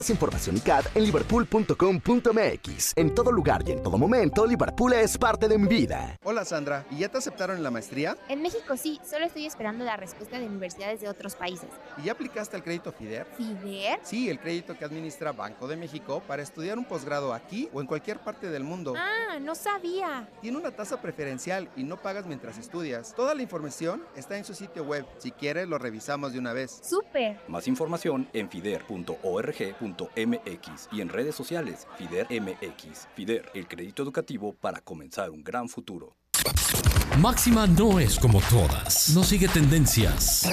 Más información y CAD en liverpool.com.mx. En todo lugar y en todo momento, Liverpool es parte de mi vida. Hola Sandra, ¿y ya te aceptaron en la maestría? En México sí, solo estoy esperando la respuesta de universidades de otros países. ¿Y ya aplicaste al crédito FIDER? ¿FIDER? Sí, el crédito que administra Banco de México para estudiar un posgrado aquí o en cualquier parte del mundo. Ah, no sabía. Tiene una tasa preferencial y no pagas mientras estudias. Toda la información está en su sitio web. Si quieres, lo revisamos de una vez. ¡Súper! Más información en fider.org.mx y en redes sociales FIDER MX. FIDER, el crédito educativo para comenzar un gran futuro. Máxima no es como todas. No sigue tendencias.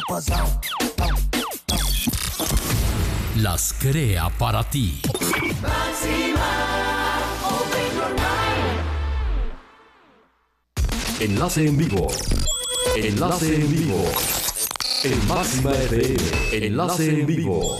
Las crea para ti. Enlace en vivo. Enlace en vivo. En Máxima FM. Enlace en vivo.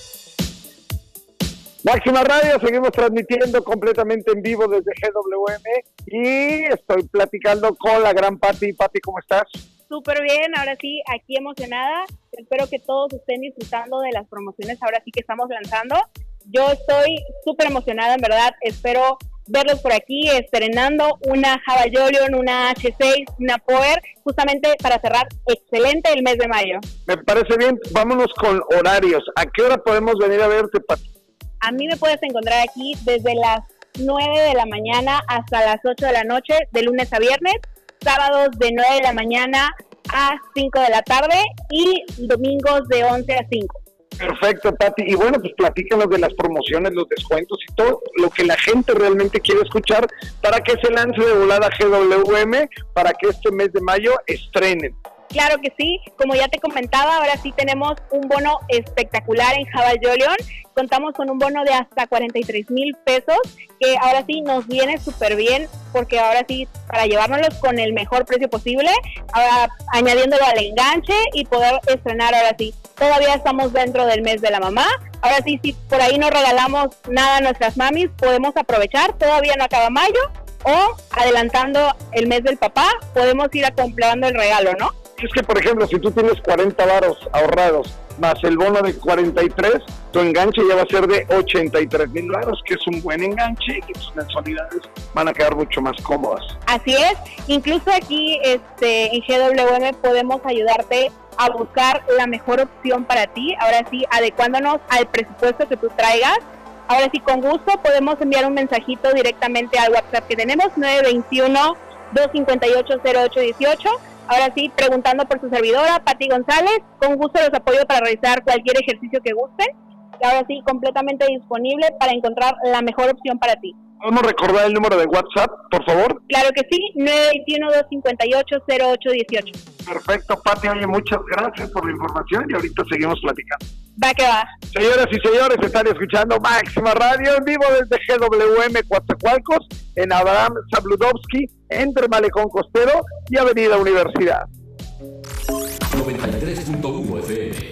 Máxima Radio, seguimos transmitiendo completamente en vivo desde GWM y estoy platicando con la gran Pati. Pati, ¿cómo estás? Súper bien, ahora sí, aquí emocionada. Espero que todos estén disfrutando de las promociones ahora sí que estamos lanzando. Yo estoy súper emocionada, en verdad. Espero verlos por aquí estrenando una Havaiolion, una H6, una Power, justamente para cerrar excelente el mes de mayo. Me parece bien, vámonos con horarios. ¿A qué hora podemos venir a verte, Pati? A mí me puedes encontrar aquí desde las 9 de la mañana hasta las 8 de la noche, de lunes a viernes, sábados de 9 de la mañana a 5 de la tarde y domingos de 11 a 5. Perfecto, Pati. Y bueno, pues platícanos de las promociones, los descuentos y todo lo que la gente realmente quiere escuchar para que se lance de volada GWM para que este mes de mayo estrenen. Claro que sí, como ya te comentaba, ahora sí tenemos un bono espectacular en Havaiolion. Contamos con un bono de hasta 43,000 pesos, que ahora sí nos viene súper bien, porque ahora sí, para llevárnoslos con el mejor precio posible, ahora añadiéndolo al enganche y poder estrenar ahora sí. Todavía estamos dentro del mes de la mamá. Ahora sí, si por ahí no regalamos nada a nuestras mamis, podemos aprovechar, todavía no acaba mayo, o adelantando el mes del papá, podemos ir comprando el regalo, ¿no? Es que, por ejemplo, si tú tienes 40 varos ahorrados más el bono de 43, tu enganche ya va a ser de 83,000 varos, que es un buen enganche y tus mensualidades van a quedar mucho más cómodas. Así es, incluso aquí en GWM podemos ayudarte a buscar la mejor opción para ti, ahora sí, adecuándonos al presupuesto que tú traigas. Ahora sí, con gusto podemos enviar un mensajito directamente al WhatsApp que tenemos, 921-258-0818. Ahora sí, preguntando por su servidora, Pati González. Con gusto los apoyo para realizar cualquier ejercicio que gusten. Y ahora sí, completamente disponible para encontrar la mejor opción para ti. ¿Podemos recordar el número de WhatsApp, por favor? Claro que sí, 921-258-0818. Perfecto, Pati. Oye, muchas gracias por la información y ahorita seguimos platicando. Va que va. Señoras y señores, están escuchando Máxima Radio en vivo desde GWM Coatzacoalcos, en Abraham Zabludovsky, entre Malecón Costero y Avenida Universidad. 93.1 FM.